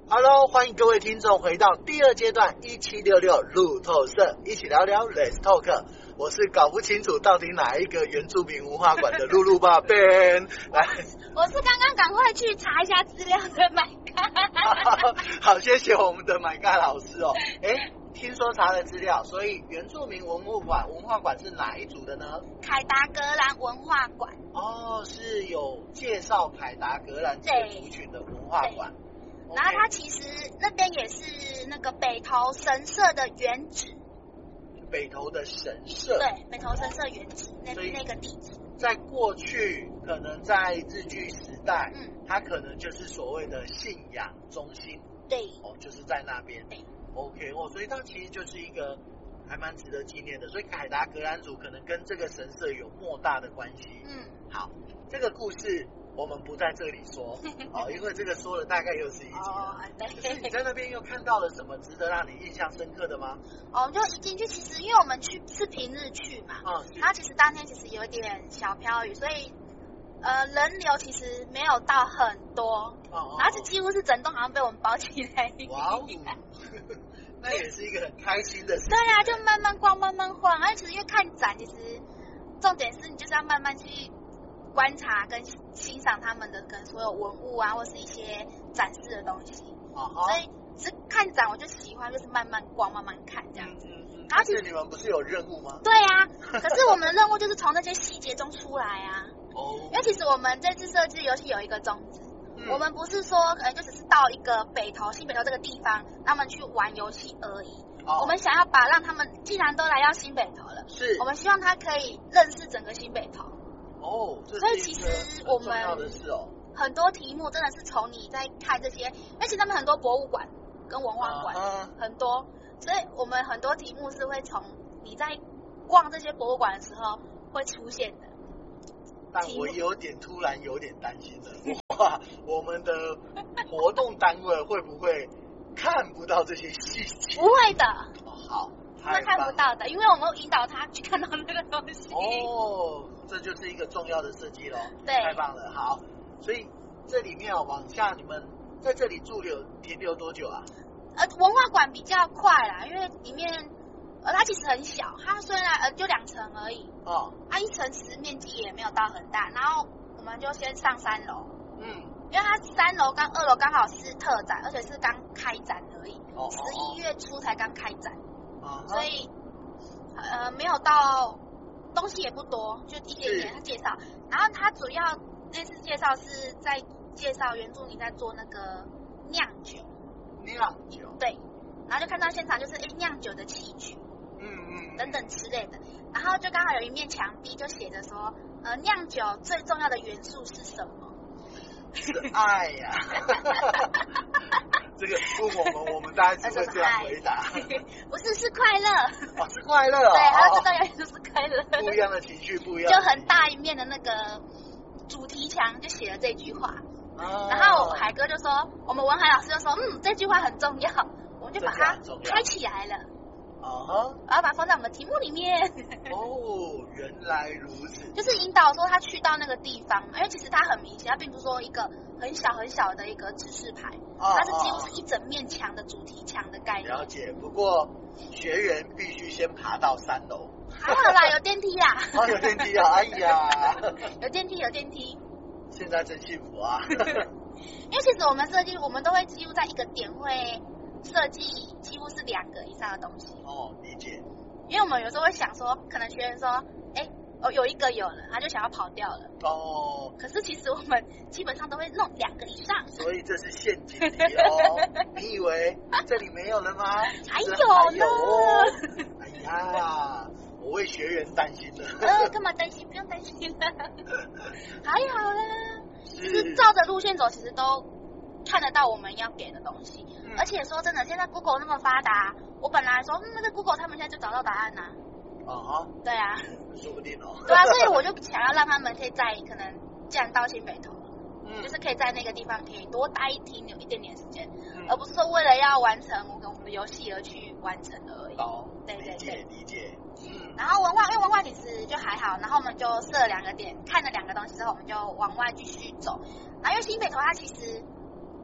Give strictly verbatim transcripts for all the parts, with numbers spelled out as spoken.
Hello， 欢迎各位听众回到第二阶段一七六六路透社，一起聊聊 Let's Talk。我是搞不清楚到底哪一个原住民文化馆的露露爸 Ben。来， 我是刚刚赶快去查一下资料的买好, 好，谢谢我们的买嘎老师哦。哎，听说查了资料，所以原住民文物馆文化馆是哪一组的呢？ 凯达格兰文化馆。 哦，是有介绍凯达格兰这个族群的文化馆。 然后它其实那边也是那个北投神社的原址， 北投的神社， 对，北投神社原址那那个地址， 在过去可能在日据时代， 嗯， 它可能就是所谓的信仰中心， 对， 哦，就是在那边， 对 ，OK， 哦，所以它其实就是一个还蛮值得纪念的，所以凯达格兰族可能跟这个神社有莫大的关系， 嗯， 好，这个故事。我们不在这里说哦，因为这个说了大概又是一集了。 哦，对。 可是你在那边又看到了什么值得让你印象深刻的吗？ 哦，就一进去，其实因为我们去是平日去嘛， 嗯， 然后其实当天其实有点小飘雨，所以呃人流其实没有到很多，哦，然后是几乎是整栋好像被我们包起来。 哇哦，那也是一个很开心的事情。 对啊，就慢慢逛，慢慢晃，而且其实因为看展，其实重点是你就是要慢慢去。观察跟欣赏他们的可能所有文物啊，或是一些展示的东西， uh-huh. 所以只看展我就喜欢，就是慢慢逛、慢慢看这样子。 嗯嗯嗯。而且你们不是有任务吗？ 对啊，可是我们的任务就是从那些细节中出来啊。 哦。 因为其实我们这次设计游戏有一个宗旨，嗯，我们不是说可能就只是到一个北投新北投这个地方，让他们去玩游戏而已。哦。我们想要把让他们既然都来到新北投了， 是，我们希望他可以认识整个新北投。 哦， 所以其实我们很多题目真的是从你在看这些，而且他们很多博物馆跟文化馆、uh-huh. 很多，所以我们很多题目是会从你在逛这些博物馆的时候会出现的。 但我有点突然有点担心了，哇，我们的活动单位会不会看不到这些细节？ 不会的。 哦，好。 他看不到的，因为我们引导他去看到那个东西。 哦，这就是一个重要的设计咯。 对， 太棒了。好，所以这里面哦，往下你们在这里驻留停留多久啊？ 呃，文化馆比较快啦，因为里面呃它其实很小，它虽然呃就两层而已。哦。它一层其实面积也没有到很大，然后我们就先上三楼。嗯。因为它三楼跟二楼刚好是特展，而且是刚开展而已。哦。十一月初才刚开展。Uh-huh. 所以呃没有到东西也不多，就一点点他介绍，然后他主要那次介绍是在介绍原住民在做那个酿酒， 酿酒对，然后就看到现场就是哎酿酒的器具，嗯嗯等等之类的，然后就刚好有一面墙壁就写着说，呃酿酒最重要的元素是什么？ 是爱呀、啊。这个问我们，我们大家只会这样回答。 不是，是快乐。 哦，是快乐哦。 对，他说最重要的就是快乐。 不一样的情绪，不一样。 就很大一面的那个主题墙就写了这句话，哦、然后海哥就说，我们文海老师就说，嗯，这句话很重要，我们就把它开起来了。哦，然后把它放在我们的题目里面。 哦，原来如此。 就是引导说他去到那个地方，因为其实他很明显，他并不是说一个很小很小的一个指示牌，哦、它是几乎是一整面墙的主题墙的概念。 了解，不过学员必须先爬到三楼。 还好啦，有电梯啦。 哦，有电梯啊！哎呀， 有电梯，有电梯。 现在真幸福啊！ 因为其实我们设计，我们都会几乎在一个点会。设计几乎是两个以上的东西哦，理解。 因为我们有时候会想说，可能学员说，哎，哦，有一个有了，他就想要跑掉了。哦。可是其实我们基本上都会弄两个以上。 所以这是陷阱题哦。你以为这里没有了吗？ 还有呢。 哎呀，我为学员担心了。 呃，干嘛担心？不用担心了，还好啦。就是照着路线走，其实都。看得到我们要给的东西，嗯、而且说真的，现在 Google 那么发达，我本来说，嗯，那个 Google 他们现在就找到答案呐、啊。啊、uh-huh, 对啊。 说不定哦。 对啊，所以我就想要让他们可以在可能既然到新北投了，嗯，就是可以在那个地方可以多待停留一点点时间，嗯，而不是说为了要完成我们的游戏而去完成而已。 哦， 对对对， 理解。 嗯。然后文化，因为文化其实就还好，然后我们就设了两个点，看了两个东西之后，我们就往外继续走。然后因为新北投它其实。呃，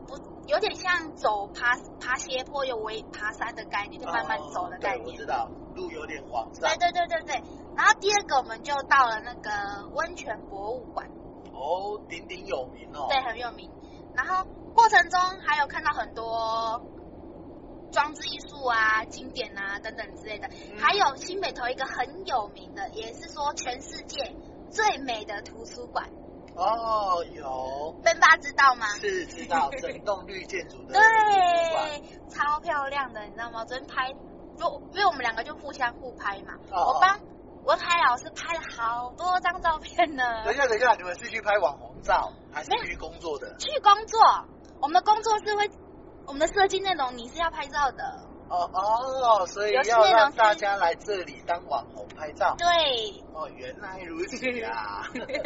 不有点像走爬爬斜坡有微爬山的概念，就慢慢走的概念。 哦、对，我知道，路有点往上。 对对对对对。然后第二个我们就到了那个温泉博物馆。 哦，鼎鼎有名哦。 对，很有名。然后过程中还有看到很多装置艺术啊、经典啊等等之类的，嗯、还有新北投一个很有名的，也是说全世界最美的图书馆。 哦，有。 Ben爸知道吗？ 是知道，整栋绿建筑的。 对，超漂亮的，你知道吗？昨天拍，就因为我们两个就互相互拍嘛，哦、我帮文海老师拍了好多张照片呢。 等一下，等一下，你们是去拍网红照，还是去工作的？ 去工作，我们的工作是会，我们的设计内容你是要拍照的。 哦哦，所以要让大家来这里当网红拍照。 对。 哦，原来如此啊。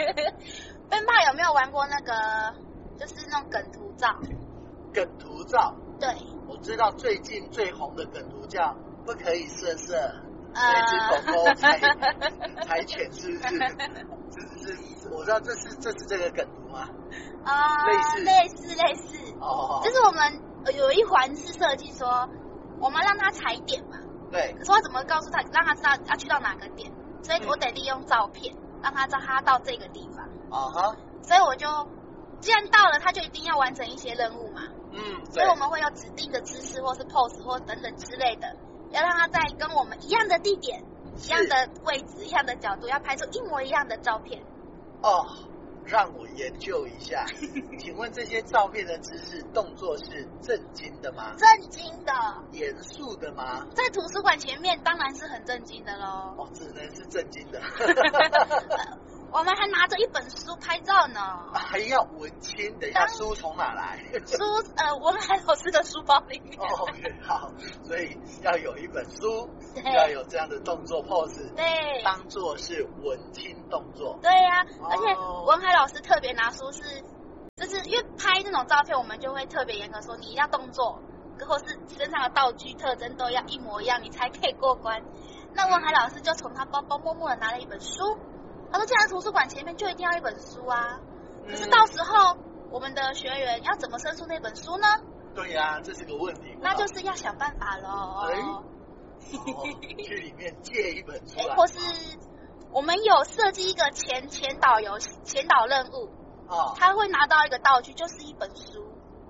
Ben爸有没有玩过那个，就是那种梗图照？ 梗图照。 对。我知道最近最红的梗图叫“不可以色色”。那只狗狗才才浅，是不是？是是，我知道这是这是这个梗图吗？ 啊、呃， 类似类似类似。 哦， 就是我们有一环是设计说，我们让他踩点嘛。 对。 可是我怎么告诉他，让他知道要去到哪个点？所以我得利用照片，嗯、让他知道他到这个地方。 啊哈。 所以我就，既然到了，他就一定要完成一些任务嘛。 嗯。 所以我们会有指定的姿势，或是 pose 或等等之类的。要让他在跟我们一样的地点、一样的位置、一样的角度，要拍出一模一样的照片。 哦，让我研究一下。请问这些照片的姿势、动作是正经的吗？ 正经的。 严肃的吗？ 在图书馆前面当然是很正经的喽。 哦，只能是正经的。 我们还拿着一本书拍照呢， 还要文青。等一下，书从哪来？ 书呃，文海老师的书包里面。 哦，好，所以要有一本书，要有这样的动作 pose， 对， 当做是文青动作。 对呀、啊，哦、而且文海老师特别拿书是，就是因为拍这种照片，我们就会特别严格说，你一定要动作或是身上的道具特征都要一模一样，你才可以过关。那文海老师就从他包包默默的拿了一本书。他说：“既然图书馆前面就一定要一本书啊，可是到时候我们的学员要怎么申诉那本书呢？” 对呀、啊，这是个问题。 那就是要想办法喽。 哎、哦，去里面借一本书来， 或是我们有设计一个前前导游前导任务， 哦， 他会拿到一个道具，就是一本书。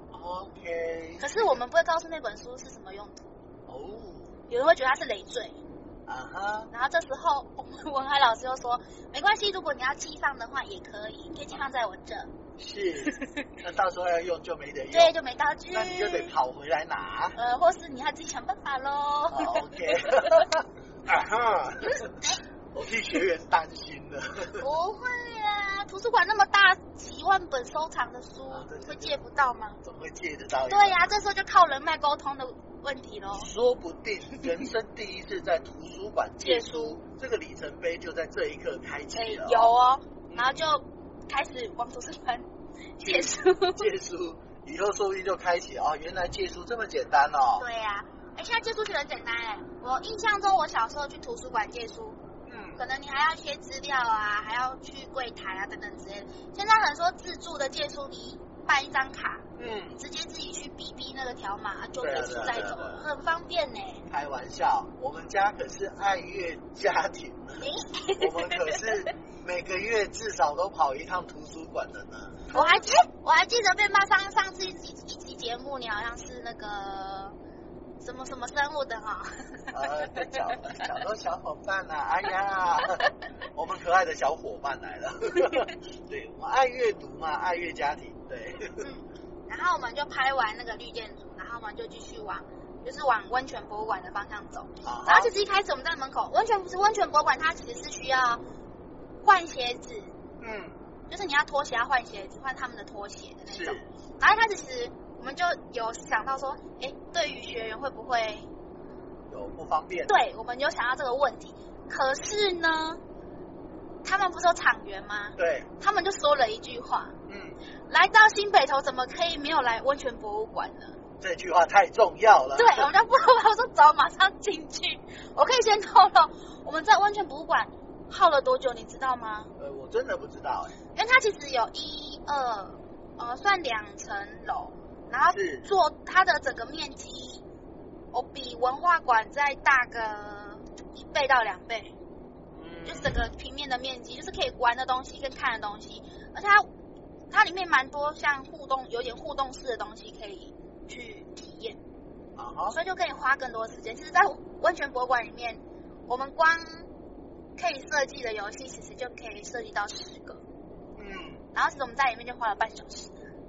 OK。 可是我们不会告诉那本书是什么用途。 哦。 有人会觉得它是累赘。 啊哈， 然后这时候我们文海老师又说，没关系，如果你要寄放的话也可以，可以寄放在我这。 是，那到时候要用就没得用。 对，就没道具。 那你就得跑回来拿。 呃，或是你要自己想办法喽。 哦、OK。啊哈，我替学员担心了。 不会啊，图书馆那么大，几万本收藏的书，啊、会借不到吗？ 怎么会借得到？ 对呀、啊，这时候就靠人脉沟通的问题咯。 说不定人生第一次在图书馆借书，这个里程碑就在这一刻开启了、哦。 有哦，然后就开始往图书馆借书。 借书，以后说不定就开启哦，原来借书这么简单哦。 对呀、啊，哎，现在借书其实很简单哎。我印象中，我小时候去图书馆借书，嗯，可能你还要一些资料啊，还要去柜台啊等等之类的。现在很多自助的借书，你办一张卡。嗯，直接自己去逼逼那个条码就可以出带走了，很方便呢。 开玩笑，我们家可是爱乐家庭，我们可是每个月至少都跑一趟图书馆的呢。 我还记，我还记得Ben爸上上次一一一期节目，你好像是那个什么什么生物的哈、 哦。呃，小小多小伙伴啊，哎呀，我们可爱的小伙伴来了。对，我们爱阅读嘛，爱乐家庭，对。 嗯。然后我们就拍完那个绿建筑，然后我们就继续往，就是往温泉博物馆的方向走。啊、然后其实一开始我们在门口，温泉不是温泉博物馆，它其实是需要换鞋子，嗯，就是你要脱鞋要换鞋子，换他们的拖鞋的那种。然后一开始其实我们就有想到说，哎，对于学员会不会有不方便？ 对，我们有想到这个问题。可是呢，他们不是有厂员吗？ 对， 他们就说了一句话，嗯。来到新北投怎么可以没有来温泉博物馆呢？ 这句话太重要了。 对，我就不我说走，马上进去。我可以先透露，我们在温泉博物馆耗了多久，你知道吗？ 呃，我真的不知道哎。 因为它其实有一二呃算两层楼， 然后做它的整个面积，我比文化馆再大个一倍到两倍，嗯，就整个平面的面积，就是可以玩的东西跟看的东西，而且它它里面蛮多像互动，有点互动式的东西可以去体验，啊，所以就可以花更多时间。其实，在温泉博物馆里面，我们光可以设计的游戏，其实就可以设计到十个，嗯，然后其实我们在里面就花了半小时。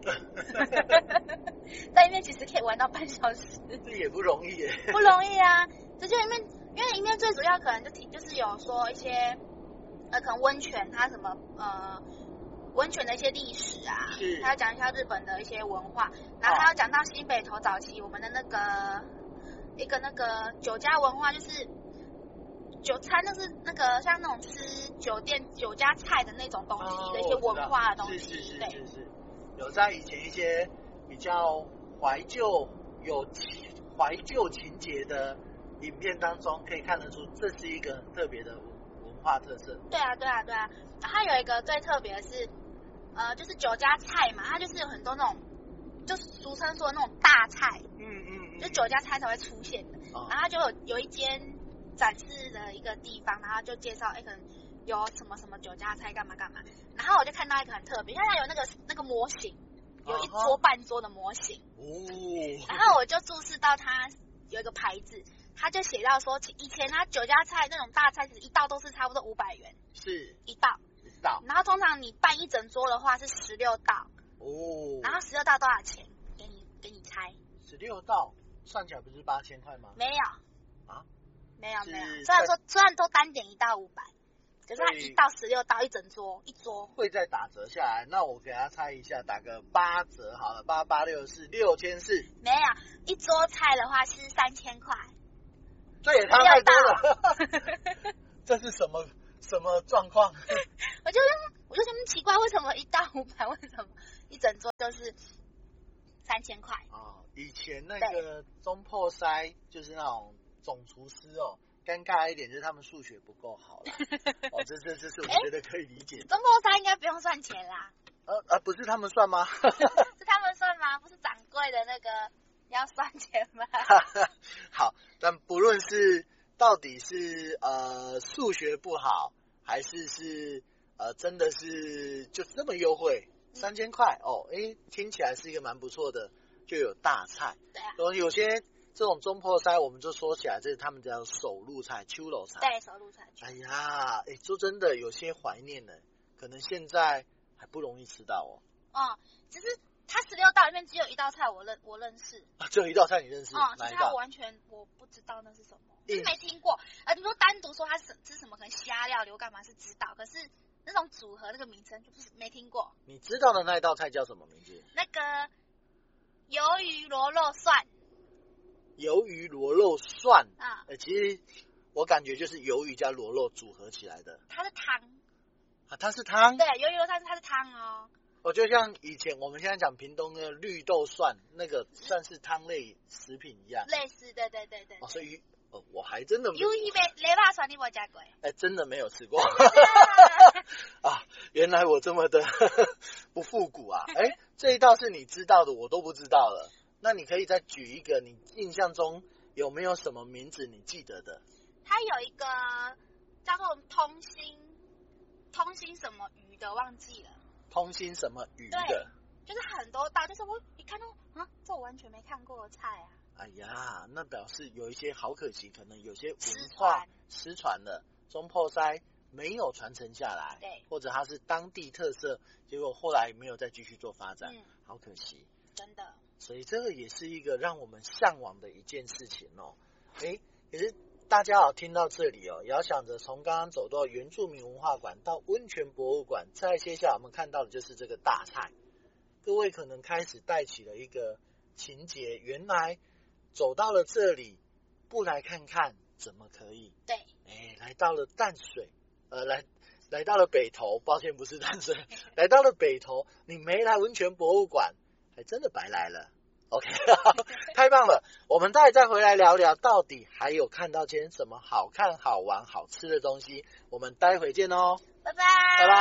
在里面其实可以玩到半小时， 这也不容易耶， 不容易啊！这就里面，因为里面最主要可能就就是有说一些呃，可能温泉它什么呃，温泉的一些历史啊，还要讲一下日本的一些文化，然后还要讲到新北投早期我们的那个一个那个酒家文化，就是酒餐，就是那个像那种吃酒店酒家菜的那种东西的一些文化的东西， 是是对。 是是是有在以前一些比较怀旧、有怀旧情节的影片当中，可以看得出这是一个很特别的文化特色。 对啊，对啊，对啊。它有一个最特别的是，呃，就是酒家菜嘛，它就是有很多那种，就俗称说的那种大菜，嗯嗯，嗯就酒家菜才会出现的。哦、然后就有有一间展示的一个地方，然后就介绍，哎，可能有什么什么酒家菜干嘛干嘛。然后我就看到一个很特别，因为它有那个那个模型，有一桌半桌的模型。哦。然后我就注视到它有一个牌子，它就写到说，以前它酒家菜那种大菜，一道都是差不多五百元。 是。 一道。 一道。 然后通常你办一整桌的话是十六道。哦。然后十六道多少钱？给你给你猜。 十六道算起来不是八千块吗？ 没有。啊？没有没有。虽然说虽然都单点一道五百。可是它一到十六道一整桌一桌会再打折下来，那我给他猜一下，打个八折好了，八八六是六千四。 没有，一桌菜的话是三千块， 这也差太多了。这是什么什么状况？ 我就我就很奇怪，为什么一道五百，为什么一整桌就是三千块？ 哦，以前那个中破塞就是那种总厨师哦。尴尬一点就是他们数学不够好啦哦，这这这是我觉得可以理解。 中破塞应该不用算钱啦。 呃呃，不是他们算吗？ 是他们算吗？不是掌柜的那个要算钱吗？ 好，但不论是到底是呃数学不好，还是是呃真的是就这么优惠，三千块哦，哎，听起来是一个蛮不错的，就有大菜。 对啊。 有有些。这种中破塞，我们就说起来，这是他们叫手路菜、秋楼菜。 对，手路菜。 哎呀，哎，说真的，有些怀念呢，可能现在还不容易吃到哦。 哦，只是它十六道里面只有一道菜我认我认识。 啊，只有一道菜你认识？ 哦，其他我完全我不知道那是什么，就是没听过。啊，你说单独说它是吃什么，可能虾料流干嘛是知道，可是那种组合那个名称就不是没听过。 你知道的那一道菜叫什么名字？ 那个鱿鱼螺肉蒜。 鱿鱼螺肉蒜啊，欸，其实我感觉就是鱿鱼加螺肉组合起来的。 它是汤啊，它是汤。 对，鱿鱼螺蒜它是汤哦。 我就像以前我们现在讲屏东的绿豆蒜，那个算是汤类食品一样。 类似，对对对对。 哦，所以哦，我还真的鱿鱼呗，雷霸蒜你没吃过？ 哎，欸，真的没有吃过。啊，原来我这么的不复古啊！哎，欸，这一道是你知道的，我都不知道了。那你可以再举一个，你印象中有没有什么名字你记得的？ 它有一个叫做通心，通心什么鱼的忘记了。 通心什么鱼的？ 对，就是很多道，就是我一看到啊，这我完全没看过的菜啊。 哎呀，那表示有一些好可惜，可能有些文化失传了，中破塞没有传承下来， 对， 或者它是当地特色，结果后来没有再继续做发展，嗯，好可惜。 真的。 所以这个也是一个让我们向往的一件事情哦。诶，可是大家好听到这里哦，也要想着从刚刚走到原住民文化馆到温泉博物馆，再接下来我们看到的就是这个大菜。各位可能开始带起了一个情节，原来走到了这里，不来看看怎么可以？ 对， 诶，来到了淡水，呃，来来到了北投，抱歉不是淡水，来到了北投，你没来温泉博物馆。还真的白来了 ，OK， 太棒了！我们待会再回来聊聊，到底还有看到些什么好看、好玩、好吃的东西。我们待会见哦， 拜拜， 拜拜。